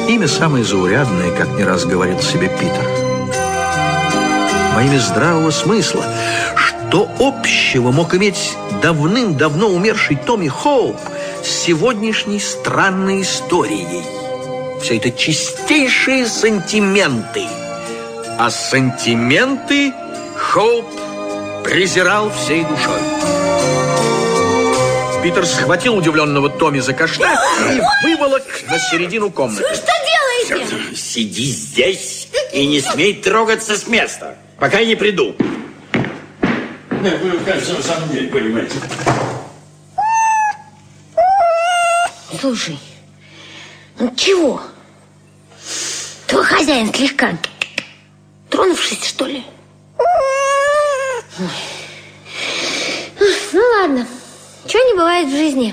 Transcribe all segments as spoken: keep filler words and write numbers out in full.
Имя самое заурядное, как не раз говорил себе Питер. Во имя здравого смысла, что общего мог иметь давным-давно умерший Томми Хоуп с сегодняшней странной историей? Все это чистейшие сантименты. А сантименты Хоуп презирал всей душой. Питер схватил удивленного Томми за каштан и выволок на середину комнаты. Вы что делаете? Сиди здесь и не смей трогаться с места, пока я не приду. Вы, кажется, в самом деле понимаете. Слушай, ну чего? Твой хозяин слегка тронувшись, что ли? Ну ладно, чего не бывает в жизни.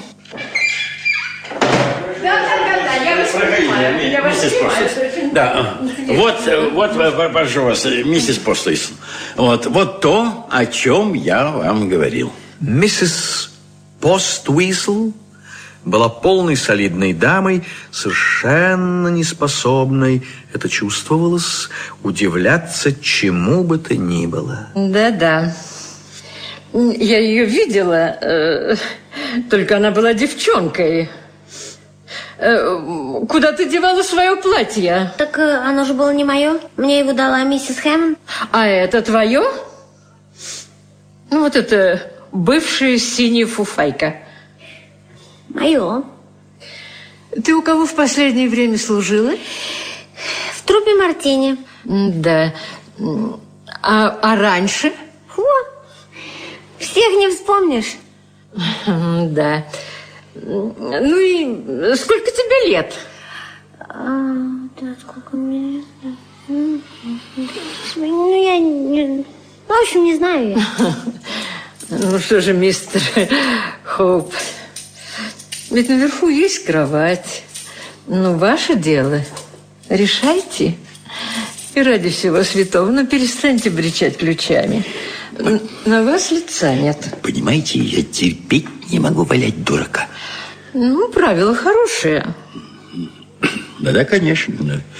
Миссис Постлейсон. Да, вот, вот, прошу вас, миссис Постлейсон. Вот, вот то, о чем я вам говорил. Миссис Поствисл была полной солидной дамой, совершенно неспособной, это чувствовалось, удивляться чему бы то ни было. Да-да. Я ее видела, э, только она была девчонкой. Э, куда ты девала свое платье? Так э, оно же было не мое. Мне его дала миссис Хэммонд. А это твое? Ну, вот это бывшая синяя фуфайка. Мое. Ты у кого в последнее время служила? В труппе Мартини. Да. А, а раньше? Фу. Всех не вспомнишь. Да. Ну и сколько тебе лет? А, да, сколько мне лет? Ну, я не... В общем, не знаю я. Ну что же, мистер Хоуп, ведь наверху есть кровать. Ну, ваше дело. Решайте. И ради всего святого, ну, перестаньте бричать ключами. На вас лица нет. Понимаете, я терпеть не могу валять дурака. Ну, правило хорошее. Да-да, конечно.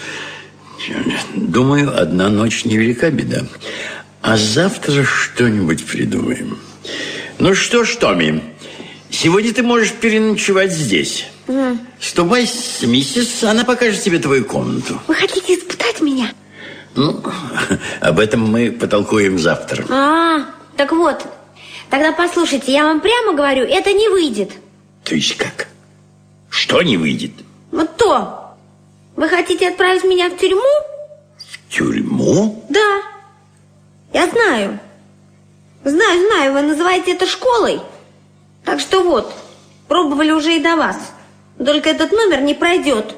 Думаю, одна ночь невелика беда. А завтра что-нибудь придумаем. Ну что ж, Томми, сегодня ты можешь переночевать здесь. Mm. Ступай с миссис, она покажет тебе твою комнату. Вы хотите испытать меня? Ну, об этом мы потолкуем завтра. А, так вот. Тогда послушайте, я вам прямо говорю, это не выйдет. То есть как? Что не выйдет? Вот то. Вы хотите отправить меня в тюрьму? В тюрьму? Да. Я знаю. Знаю, знаю, вы называете это школой. Так что вот, пробовали уже и до вас. Только этот номер не пройдет.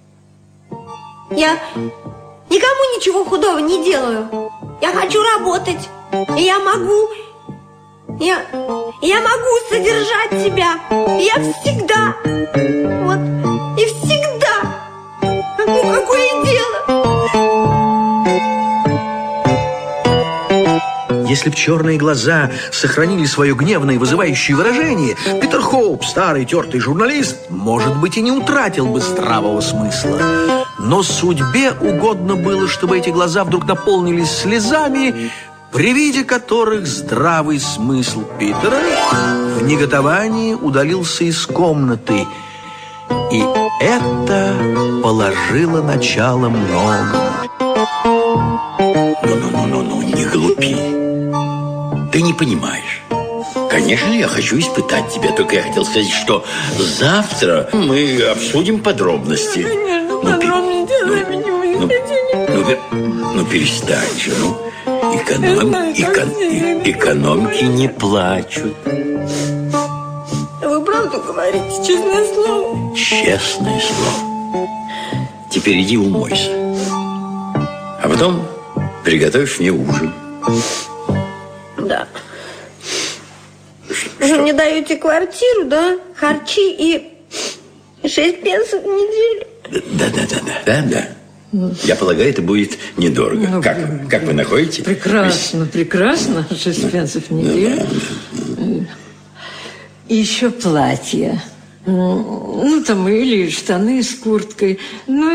Я никому ничего худого не делаю. Я хочу работать. И я могу. Я, я могу содержать себя. Я всегда. Вот. И всегда. Ну, какое дело? Если б черные глаза сохранили свое гневное и вызывающее выражение, Питер Хоуп, старый тертый журналист, может быть, и не утратил бы здравого смысла. Но судьбе угодно было, чтобы эти глаза вдруг наполнились слезами, при виде которых здравый смысл Питера в неготовании удалился из комнаты. И это положило начало многому. Ну-ну-ну-ну, не глупи. Ты не понимаешь. Конечно, я хочу испытать тебя, только я хотел сказать, что завтра мы обсудим подробности. Конечно, ну, подробности ну, не ну, ну, ну, ну, перестань же, ну. Эконом... Эко... Экономки не плачут. Вы правду говорите, честное слово? Честное слово. Теперь иди умойся. А потом приготовишь мне ужин. Да. Вы мне даете квартиру, да? Харчи и шесть пенсов в неделю. Да-да-да-да. Да-да. Я полагаю, это будет недорого. Ну, как, как вы находите? Прекрасно, Весь... прекрасно. Шесть пенсов в неделю. Да, да. И еще платье. Ну, там или штаны с курткой. Ну,